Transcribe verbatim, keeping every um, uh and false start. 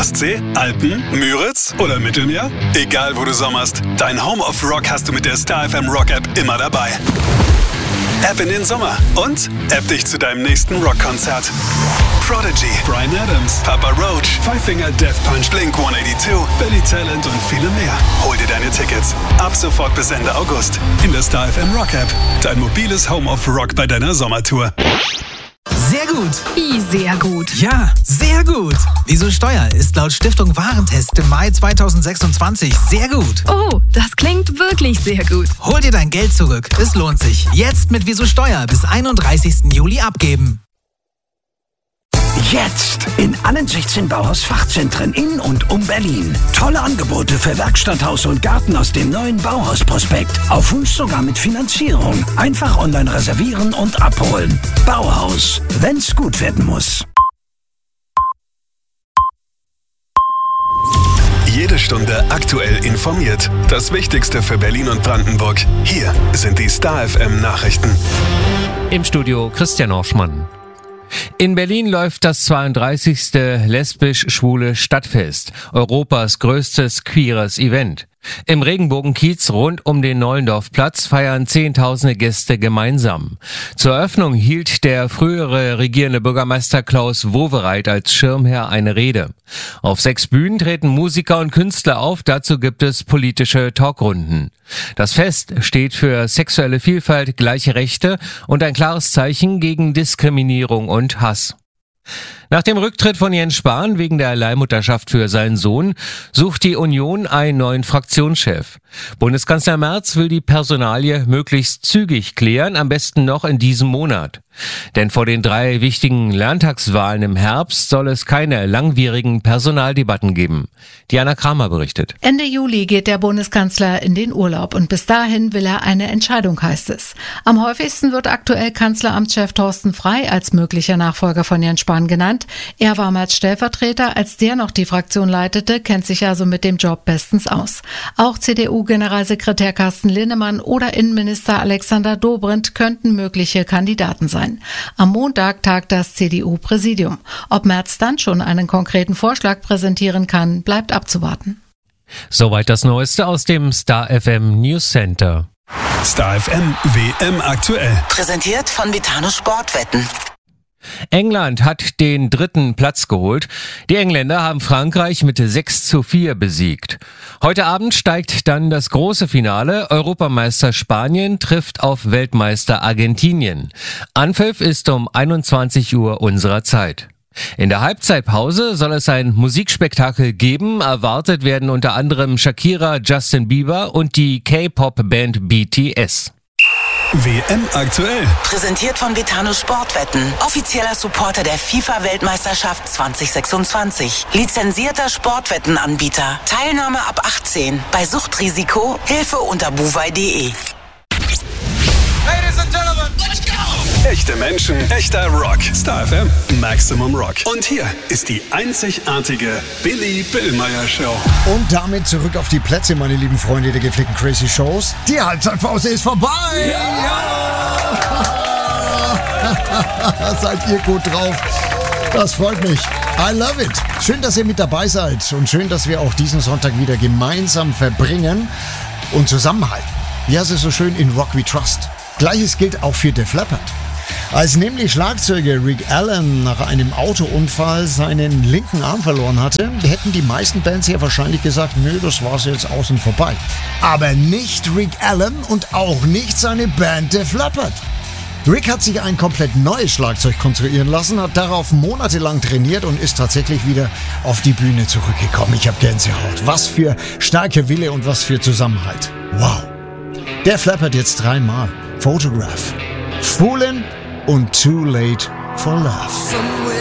Ostsee, Alpen, Müritz oder Mittelmeer? Egal wo du sommerst, dein Home of Rock hast du mit der Star F M Rock App immer dabei. App in den Sommer und App dich zu deinem nächsten Rockkonzert. Prodigy, Bryan Adams, Papa Roach, Five Finger Death Punch, Blink hundertzweiundachtzig, Billy Talent und viele mehr. Hol dir deine Tickets ab sofort bis Ende August in der Star F M Rock App. Dein mobiles Home of Rock bei deiner Sommertour. Sehr gut. Wie sehr gut? Ja, sehr gut. Wieso Steuer ist laut Stiftung Warentest im Mai zweitausendsechsundzwanzig sehr gut. Oh, das klingt wirklich sehr gut. Hol dir dein Geld zurück. Es lohnt sich. Jetzt mit Wieso Steuer bis einunddreißigsten Juli abgeben. Jetzt in allen sechzehn Bauhaus-Fachzentren in und um Berlin. Tolle Angebote für Werkstatt, Haus und Garten aus dem neuen Bauhaus-Prospekt. Auf Wunsch sogar mit Finanzierung. Einfach online reservieren und abholen. Bauhaus, wenn's gut werden muss. Jede Stunde aktuell informiert. Das Wichtigste für Berlin und Brandenburg. Hier sind die Star F M Nachrichten. Im Studio Christian Orschmann. In Berlin läuft das zweiunddreißigste lesbisch-schwule Stadtfest, Europas größtes queeres Event. Im Regenbogenkiez rund um den Nollendorfplatz feiern Zehntausende Gäste gemeinsam. Zur Eröffnung hielt der frühere regierende Bürgermeister Klaus Wowereit als Schirmherr eine Rede. Auf sechs Bühnen treten Musiker und Künstler auf, dazu gibt es politische Talkrunden. Das Fest steht für sexuelle Vielfalt, gleiche Rechte und ein klares Zeichen gegen Diskriminierung und Hass. Nach dem Rücktritt von Jens Spahn wegen der Leihmutterschaft für seinen Sohn sucht die Union einen neuen Fraktionschef. Bundeskanzler Merz will die Personalie möglichst zügig klären, am besten noch in diesem Monat. Denn vor den drei wichtigen Landtagswahlen im Herbst soll es keine langwierigen Personaldebatten geben. Diana Kramer berichtet. Ende Juli geht der Bundeskanzler in den Urlaub und bis dahin will er eine Entscheidung, heißt es. Am häufigsten wird aktuell Kanzleramtschef Thorsten Frey als möglicher Nachfolger von Jens Spahn genannt. Er war Merz Stellvertreter, als der noch die Fraktion leitete, kennt sich also mit dem Job bestens aus. Auch C D U-Generalsekretär Carsten Linnemann oder Innenminister Alexander Dobrindt könnten mögliche Kandidaten sein. Am Montag tagt das C D U-Präsidium. Ob Merz dann schon einen konkreten Vorschlag präsentieren kann, bleibt abzuwarten. Soweit das Neueste aus dem Star F M News Center. Star F M W M aktuell. Präsentiert von Vitano Sportwetten. England hat den dritten Platz geholt. Die Engländer haben Frankreich mit sechs zu vier besiegt. Heute Abend steigt dann das große Finale. Europameister Spanien trifft auf Weltmeister Argentinien. Anpfiff ist um einundzwanzig Uhr unserer Zeit. In der Halbzeitpause soll es ein Musikspektakel geben. Erwartet werden unter anderem Shakira, Justin Bieber und die K-Pop-Band B T S. W M aktuell. Präsentiert von Vitano Sportwetten. Offizieller Supporter der FIFA-Weltmeisterschaft zwanzig sechsundzwanzig. Lizenzierter Sportwettenanbieter. Teilnahme ab achtzehn. Bei Suchtrisiko Hilfe unter buwei punkt de. Ladies and Gentlemen, let's go! Echte Menschen, echter Rock. Star F M, Maximum Rock. Und hier ist die einzigartige Billy Billmeyer Show. Und damit zurück auf die Plätze, meine lieben Freunde der gepflegten Crazy Shows. Die Halbzeitpause ist vorbei! Ja! Ja! Seid ihr gut drauf? Das freut mich. I love it. Schön, dass ihr mit dabei seid und schön, dass wir auch diesen Sonntag wieder gemeinsam verbringen und zusammenhalten. Wie heißt es so schön in Rock We Trust? Gleiches gilt auch für Def Leppard. Als nämlich Schlagzeuger Rick Allen nach einem Autounfall seinen linken Arm verloren hatte, hätten die meisten Bands hier wahrscheinlich gesagt, nö, das war's jetzt aus und vorbei. Aber nicht Rick Allen und auch nicht seine Band Def Leppard. Rick hat sich ein komplett neues Schlagzeug konstruieren lassen, hat darauf monatelang trainiert und ist tatsächlich wieder auf die Bühne zurückgekommen. Ich habe Gänsehaut. Was für starker Wille und was für Zusammenhalt. Wow. Def Leppard jetzt dreimal. Photograph, Foolin' und Too Late for Love.